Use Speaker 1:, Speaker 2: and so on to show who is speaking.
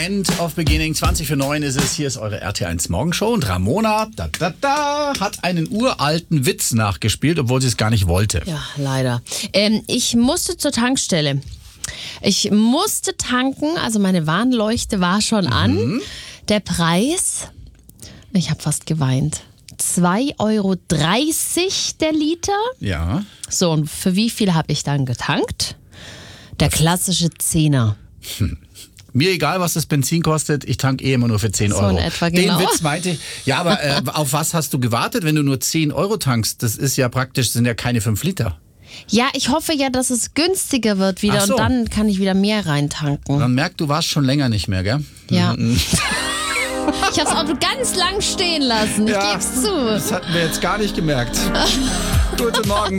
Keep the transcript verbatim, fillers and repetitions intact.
Speaker 1: End of Beginning, zwanzig für neun ist es. Hier ist eure R T eins Morgenshow und Ramona da, da, da, hat einen uralten Witz nachgespielt, obwohl sie es gar nicht wollte.
Speaker 2: Ja, leider. Ähm, ich musste zur Tankstelle. Ich musste tanken, also meine Warnleuchte war schon an.
Speaker 1: Mhm.
Speaker 2: Der Preis, ich habe fast geweint. zwei Euro dreißig der Liter.
Speaker 1: Ja.
Speaker 2: So, und für wie viel habe ich dann getankt? Der klassische Zehner.
Speaker 1: Hm. Mir egal, was das Benzin kostet, ich tank eh immer nur für zehn Euro.
Speaker 2: So in etwa, genau.
Speaker 1: Den Witz meinte ich. Ja, aber äh, auf was hast du gewartet, wenn du nur zehn Euro tankst? Das ist ja praktisch, sind ja keine fünf Liter.
Speaker 2: Ja, ich hoffe ja, dass es günstiger wird wieder
Speaker 1: Ach so.
Speaker 2: und dann kann ich wieder mehr reintanken.
Speaker 1: Man merkt, du warst schon länger nicht mehr, gell?
Speaker 2: Ja.
Speaker 1: Mhm.
Speaker 2: Ich habe das Auto ganz lang stehen lassen, ich
Speaker 1: Ja,
Speaker 2: geb's zu.
Speaker 1: Das hatten wir jetzt gar nicht gemerkt. Guten Morgen.